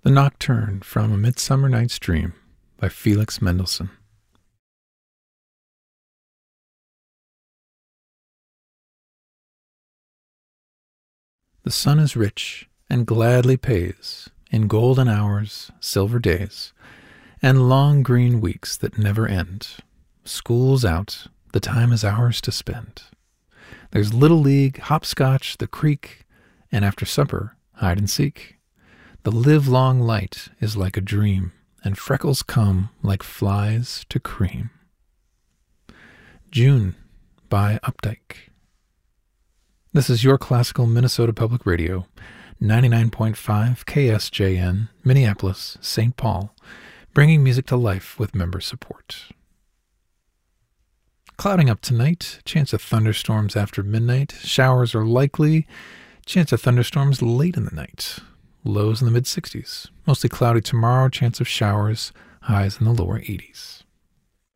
The Nocturne from A Midsummer Night's Dream by Felix Mendelssohn. The sun is rich and gladly pays in golden hours, silver days, and long green weeks that never end. School's out, the time is ours to spend. There's Little League, hopscotch, the creek, and after supper, hide and seek. The livelong light is like a dream, and freckles come like flies to cream. June by Updike. This is your classical Minnesota Public Radio, 99.5 KSJN, Minneapolis, St. Paul, bringing music to life with member support. Clouding up tonight, chance of thunderstorms after midnight, showers are likely, chance of thunderstorms late in the night. Lows in the mid-60s. Mostly cloudy tomorrow, chance of showers, highs in the lower 80s.